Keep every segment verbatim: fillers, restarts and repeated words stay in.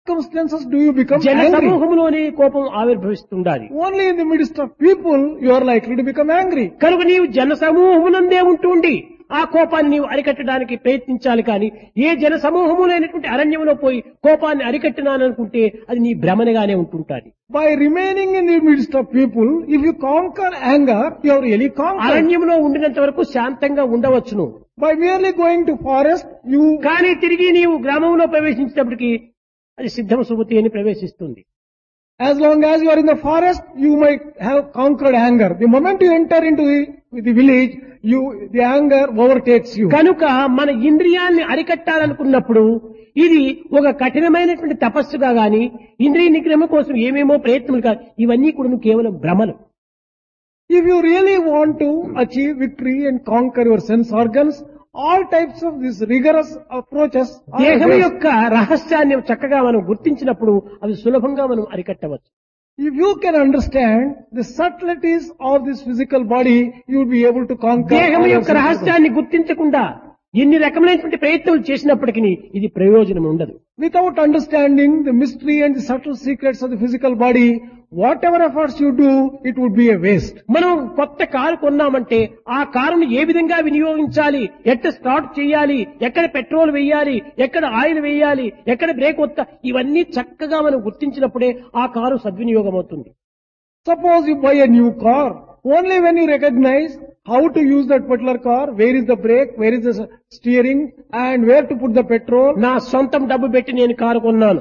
circumstances do you become జన angry? సమూహంలోనే కోపం ఆవిర్భవిస్తుండాలి. Only in the midst of people you are likely to become angry. కనుక నీవు జన సమూహమునందే ఉంటుండి ఆ కోపాన్ని నీవు అరికట్టడానికి ప్రయత్నించాలి. కానీ ఏ జన సమూహము లేనటువంటి అరణ్యంలో పోయి కోపాన్ని అరికట్టినాననుకుంటే అది నీ భ్రమనగానే ఉంటుంటాది. By remaining in the midst of people, if you conquer anger, you have really conquered. అరణ్యంలో ఉండినంత వరకు శాంతంగా ఉండవచ్చును. By merely going to forest, you కానీ తిరిగి నీవు గ్రామంలో ప్రవేశించేటప్పటికి అది సిద్ధం సుమతి అని ప్రవేశిస్తుంది. as long as you are in the forest, you might have conquered anger. The moment you enter into the, the village, you the anger overtakes you. కనుక మన ఇంద్రియాల్ని అరికట్టాలనుకున్నప్పుడు ఇది ఒక కఠినమైనటువంటి తపస్సుగా గాని ఇంద్రియ నిగ్రహం కోసం ఏమేమో ప్రయత్నములు కాదు, ఇవన్నీ కూడా కేవలం భ్రమలు. If you really want to achieve victory and conquer your sense organs, all types of these rigorous approaches are దేహం waste. యొక్క రహస్యాన్ని చక్కగా మనం గుర్తించినప్పుడు అవి సులభంగా మనం అరికట్టవచ్చు. If you can understand the subtleties of this physical body, you will be able to conquer దేహం all your యొక్క sense organs. రహస్యాన్ని గుర్తించకుండా ఎన్ని రకమైనటువంటి ప్రయత్నాలు చేసినప్పటికీ ఇది ప్రయోజనం ఉండదు. Without understanding the mystery and the subtle secrets of the physical body, whatever efforts you do, it would be a waste. మనం కొత్త కారు కొన్నామంటే ఆ కారును ఏ విధంగా వినియోగించాలి, ఎక్కడ స్టార్ట్ చేయాలి, ఎక్కడ పెట్రోల్ వేయాలి, ఎక్కడ ఆయిల్ వేయాలి, ఎక్కడ బ్రేక్ వస్తా, ఇవన్నీ చక్కగా మనం గుర్తించినప్పుడే ఆ కారు సద్వినియోగం అవుతుంది. Suppose you buy a new car, only when you recognize how to use that particular car, where is the brake, where is the steering, and where to put the petrol. నా సొంతం డబ్బు పెట్టి నేను car కొన్నాను,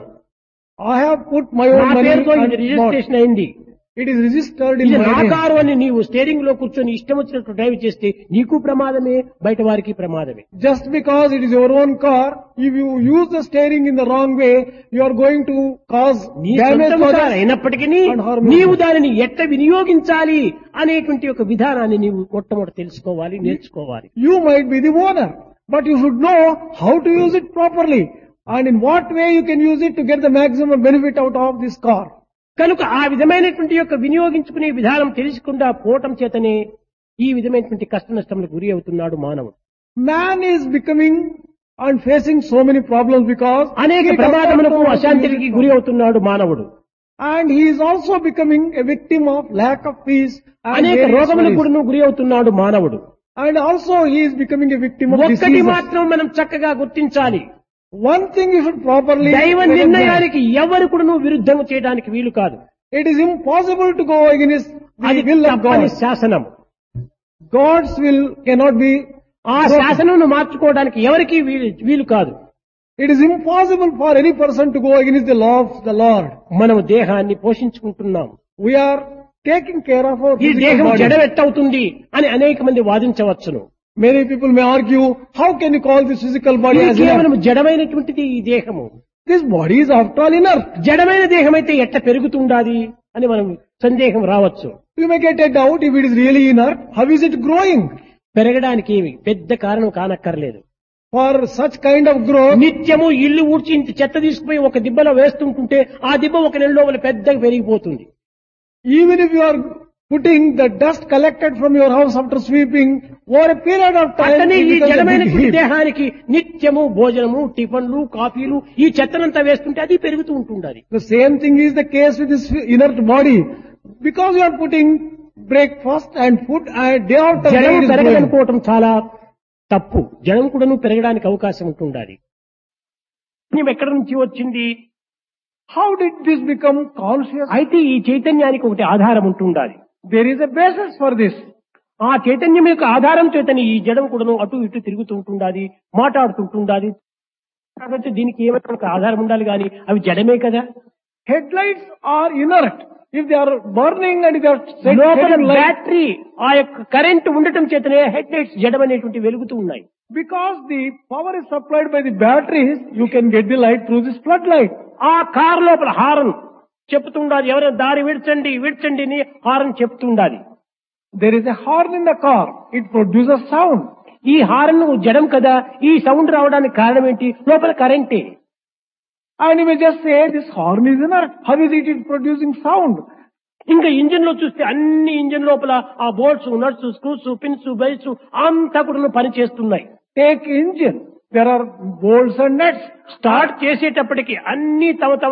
I have put my నా own money పేరుతో ఇది and bought. Registration అయింది, It is registered in ఇది my నా name. కారు అని నీవు స్టీరింగ్ లో కూర్చొని ఇష్టం వచ్చినట్టు డ్రైవ్ చేస్తే నీకు ప్రమాదమే, బయట వారికి ప్రమాదమే. Just because it is your own car, if you use the steering in the wrong way, you are going to cause నీ damage సొంతం to కారు others. అయినప్పటికీ and harm నీవు others. దానిని ఎట్ట వినియోగించాలి అనేటువంటి ఒక విధానాన్ని నీవు మొట్టమొదటి తెలుసుకోవాలి, నేర్చుకోవాలి. You might be the owner, but you should know how to use it properly and in what way you can use it to get the maximum benefit out of this car. కనుక ఆ విధమైనటువంటి యొక్క వినియోగించుకునే విధానం తెలుసుకుండా పోవటం చేతనే ఈ విధమైనటువంటి కష్ట నష్టములకు గురి అవుతున్నాడు మానవుడు. Man is becoming and facing so many problems because అనేక he does not ప్రమాదములకు know how to use అశాంతికి it గురి అవుతున్నాడు మానవుడు. and he is also becoming a victim of lack of peace and అనేక various రోగములకు worries. కూడా గురి అవుతున్నాడు మానవుడు. And also he is becoming a victim of ఒక్కటి diseases. మాత్రం మనం చక్కగా గుర్తించాలి, One thing you should properly దైవ recognize. నిర్ణయానికి ఎవరు కూడా విరుద్ధం చేయడానికి వీలు కాదు. It is impossible to go against అది the will of తప్పని God. శాసనం. God's will cannot be ఆ broken. శాసనం మార్చుకోవడానికి ఎవరికీ వీలు వీలు కాదు. It is impossible for any person to go against the law of the Lord. మనం దేహాన్ని పోషించుకుంటున్నాం, We are taking care of our ఈ physical దేహం body. జడవెట్టవుతుంది అని అనేక మంది వాదించవచ్చును. Many people may argue, how can you call this physical body ఇది as కేవలం inert? జడమైనటువంటిది ఈ దేహము. This body is after all inert. జడమైన దేహం అయితే ఎట్ట పెరుగుతుండాది అని మనం సందేహం రావచ్చు. You may get a doubt if it is really inert, how is it growing? పెరగడానికి ఏమి పెద్ద కారణం కానక్కర్లేదు. For such kind of growth, నిత్యము ఇల్లు ఊడ్చి ఇంత చెత్త తీసుకుపోయి ఒక దిబ్బలో వేస్తుంటుంటే ఆ దిబ్బ ఒక నెల లోపల పెద్దగా పెరిగిపోతుంది. even if you are putting the dust collected from your house after sweeping, over a period of time, అట్లనే it ఈ becomes a big జడమైనటువంటి heap. దేహానికి నిత్యము భోజనము, టిఫన్లు, కాఫీలు ఈ చెత్తనంతా వేస్తుంటే అది పెరుగుతూ ఉంటుండాలి. The same thing is the case with this inert body. Because you are putting breakfast and food and day after day జడం it is growing. పెరగదనుకోవటం చాలా తప్పు. జడం కూడాను పెరగడానికి అవకాశం ఉంటుండాలి. పుణ్యం ఎక్కడి నుంచి వచ్చింది? How did this become conscious? అయితే ఈ చైతన్యానికి ఒకటి ఆధారం ఉంటుండాలి. There is a basis for this. ఆ చైతన్యం యొక్క ఆధారం చేతని ఈ జడం కూడాను అటు ఇటు తిరుగుతూ ఉంటుండాలి, మాట్లాడుతుంటుండాలి. కాబట్టి దీనికి ఏమైనా ఒక ఆధారం ఉండాలి, కానీ అవి జడమే కదా. Headlights are inert. If they are burning and if they are set, లోపల setting light, బ్యాటరీ ఆ యొక్క కరెంట్ ఉండటం చేతనే హెడ్ లైట్స్ జడమనేటువంటి వెలుగుతూ ఉన్నాయి. because the power is supplied by the batteries, you can get the light through this floodlight. ఆ car లోపల horn చెప్తుండాలి, ఎవరైనా దారి విడ్చండి విడ్చండి అని horn చెప్తుండాలి. There is a horn in the car. It produces sound. ఈ horn జడం కదా, ఈ సౌండ్ రావడానికి కారణం ఏంటి? లోపల కరెంటే. And you may just say, this horn is inert. How is it, it producing sound? ఇంకా ఇంజిన్ లో చూస్తే అన్ని ఇంజిన్ లోపల ఆ bolts, nuts, screws, pins, belts అంతా కూడా పని చేస్తున్నాయి. Take engine. There are bolts and nuts. Start చేసేటప్పటికి అన్ని తమ తమ